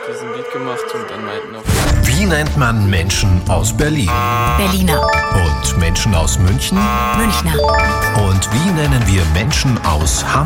diesen Lied gemacht und dann meinten auch... Wie nennt man Menschen aus Berlin? Berliner. Und Menschen aus München? Münchner. Und wie nennen wir Menschen aus Hamburg?